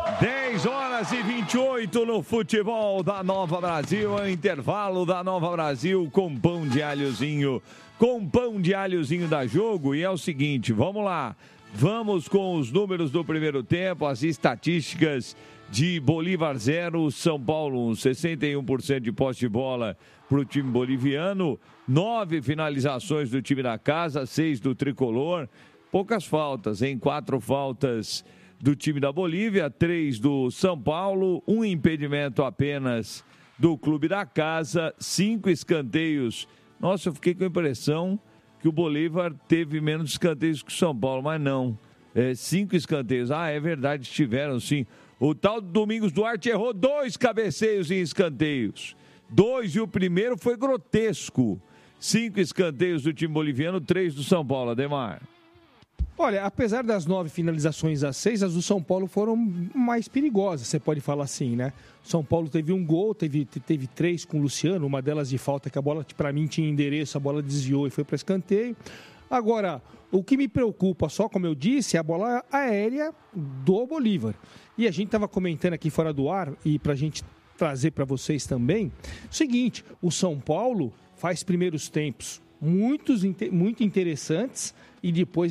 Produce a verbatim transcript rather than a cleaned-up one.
dez horas e vinte e oito no futebol da Nova Brasil, é o intervalo da Nova Brasil com pão de alhozinho, com pão de alhozinho da Jogo. E é o seguinte, vamos lá, vamos com os números do primeiro tempo, as estatísticas de Bolívar zero, São Paulo um, sessenta e um por cento de posse de bola para o time boliviano, nove finalizações do time da casa, seis do tricolor, poucas faltas, em quatro faltas do time da Bolívia, três do São Paulo, um impedimento apenas do clube da casa, cinco escanteios. Nossa, eu fiquei com a impressão que o Bolívar teve menos escanteios que o São Paulo, mas não. É, cinco escanteios. Ah, é verdade, tiveram sim. O tal Domingos Duarte errou dois cabeceios em escanteios. Dois, e o primeiro foi grotesco. Cinco escanteios do time boliviano, três do São Paulo, Ademar. Olha, apesar das nove finalizações a seis, as do São Paulo foram mais perigosas, você pode falar assim, né? São Paulo teve um gol, teve, teve três com o Luciano, uma delas de falta, que a bola, para mim, tinha endereço, a bola desviou e foi para escanteio. Agora, o que me preocupa, só como eu disse, é a bola aérea do Bolívar. E a gente estava comentando aqui fora do ar, e para a gente trazer para vocês também, o seguinte, o São Paulo faz primeiros tempos muitos, muito interessantes e depois